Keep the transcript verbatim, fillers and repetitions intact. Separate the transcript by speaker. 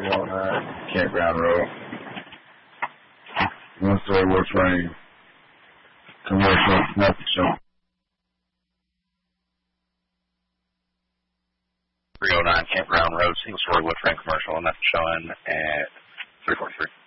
Speaker 1: three oh nine Campground Road. One story wood frame. Commercial, nothing show.
Speaker 2: three oh nine Campground Road, single story wood frame commercial, and that's showing at three forty-three.